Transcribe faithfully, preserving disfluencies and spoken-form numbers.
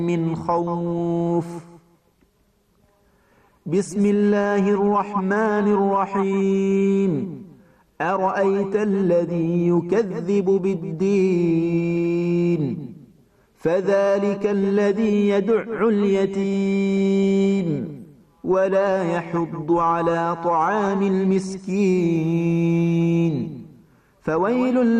من خوف. بسم الله الرحمن الرحيم. أرأيت الذي يكذب بالدين فذلك الذي يدع اليتيم ولا يحض على طعام المسكين. فويل